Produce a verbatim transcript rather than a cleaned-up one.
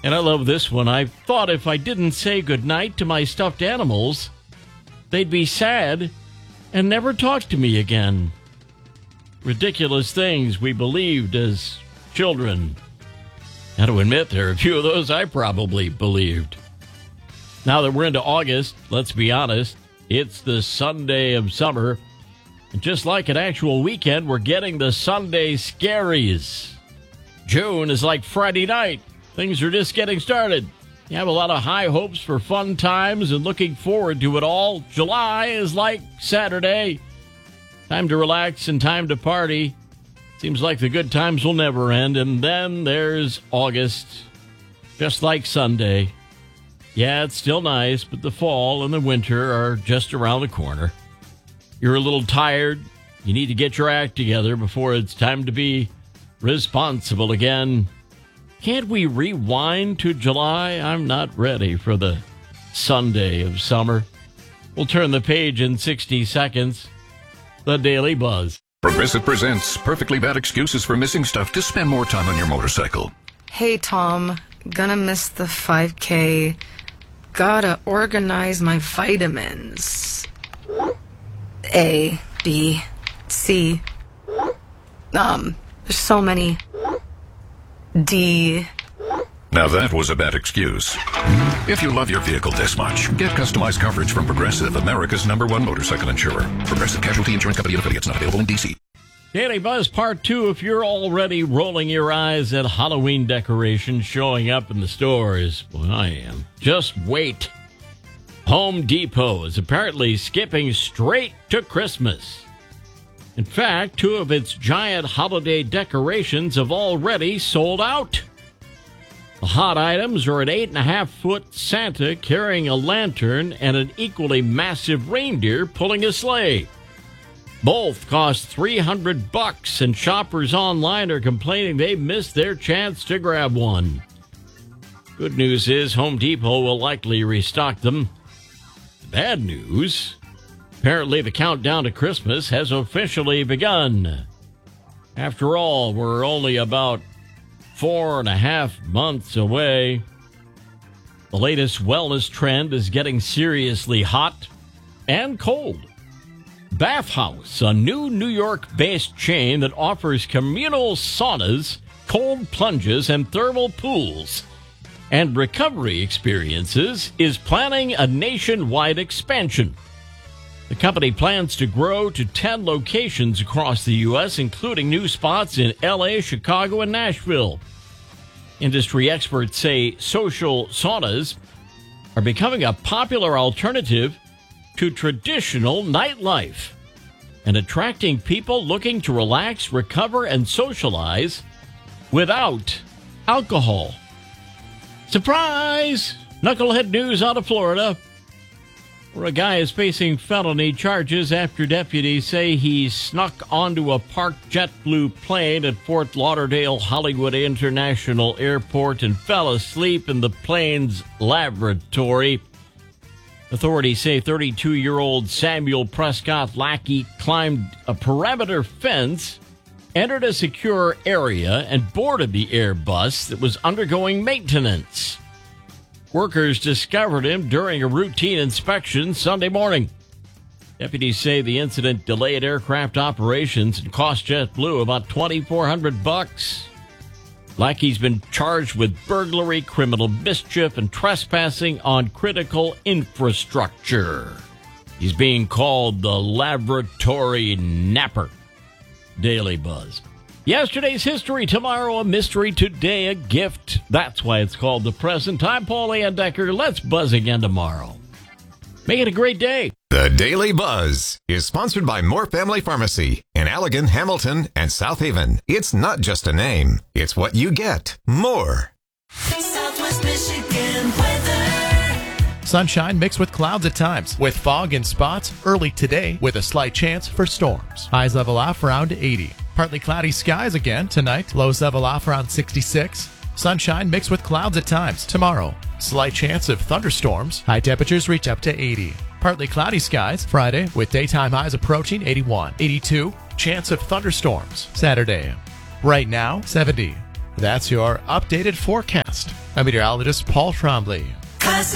And I love this one. I thought if I didn't say goodnight to my stuffed animals, they'd be sad and never talk to me again. Ridiculous things we believed as children. Got to admit, there are a few of those I probably believed. Now that we're into August, let's be honest, it's the Sunday of summer. And just like an actual weekend, we're getting the Sunday scaries. June is like Friday night. Things are just getting started. You have a lot of high hopes for fun times and looking forward to it all. July is like Saturday. Time to relax and time to party. Seems like the good times will never end. And then there's August, just like Sunday. Yeah, it's still nice, but the fall and the winter are just around the corner. You're a little tired. You need to get your act together before it's time to be responsible again. Can't we rewind to July? I'm not ready for the Sunday of summer. We'll turn the page in sixty seconds. The Daily Buzz. Progressive presents Perfectly Bad Excuses for Missing Stuff to Spend More Time on Your Motorcycle. Hey, Tom. Gonna miss the five K. Gotta organize my vitamins. A, B, C. Um, there's so many. D. Now that was a bad excuse. If you love your vehicle this much, get customized coverage from Progressive, America's number one motorcycle insurer. Progressive Casualty Insurance Company and affiliates, not available in D C. Daily Buzz Part two. If you're already rolling your eyes at Halloween decorations showing up in the stores, well, I am. Just wait. Home Depot is apparently skipping straight to Christmas. In fact, two of its giant holiday decorations have already sold out. The hot items are an eight and a half foot Santa carrying a lantern and an equally massive reindeer pulling a sleigh. Both cost three hundred bucks, and shoppers online are complaining they missed their chance to grab one. Good news is Home Depot will likely restock them. Bad news, apparently the countdown to Christmas has officially begun. After all, we're only about four and a half months away. The latest wellness trend is getting seriously hot and cold. Bath House, a new New York-based chain that offers communal saunas, cold plunges, and thermal pools, and recovery experiences, is planning a nationwide expansion. The company plans to grow to ten locations across the U S, including new spots in L A, Chicago, and Nashville. Industry experts say social saunas are becoming a popular alternative to traditional nightlife and attracting people looking to relax, recover, and socialize without alcohol. Surprise! Knucklehead news out of Florida, where a guy is facing felony charges after deputies say he snuck onto a parked JetBlue plane at Fort Lauderdale Hollywood International Airport and fell asleep in the plane's lavatory. Authorities say thirty-two-year-old Samuel Prescott Lackey climbed a perimeter fence, entered a secure area, and boarded the Airbus that was undergoing maintenance. Workers discovered him during a routine inspection Sunday morning. Deputies say the incident delayed aircraft operations and cost JetBlue about twenty-four hundred bucks. Lackey's been charged with burglary, criminal mischief, and trespassing on critical infrastructure. He's being called the Laboratory Napper. Daily Buzz. Yesterday's history, tomorrow a mystery, today a gift. That's why it's called the present. I'm Paul Andecker. Let's buzz again tomorrow. Make it a great day. The Daily Buzz is sponsored by Moore Family Pharmacy in Allegan, Hamilton, and South Haven. It's not just a name, it's what you get. More. Southwest Michigan weather. Sunshine mixed with clouds at times, with fog in spots early today with a slight chance for storms. Highs level off around eighty. Partly cloudy skies again tonight. Lows level off around sixty-six. Sunshine mixed with clouds at times tomorrow. Slight chance of thunderstorms. High temperatures reach up to eighty. Partly cloudy skies Friday with daytime highs approaching eighty-one. eighty-two. Chance of thunderstorms Saturday. Right now, seventy. That's your updated forecast. I'm meteorologist Paul Trombley.